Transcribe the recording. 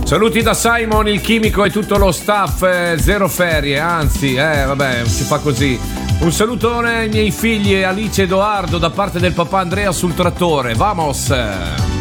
Saluti da Simon, il chimico e tutto lo staff, zero ferie, anzi, vabbè, si fa così. Un salutone ai miei figli Alice e Edoardo da parte del papà Andrea sul trattore. Vamos!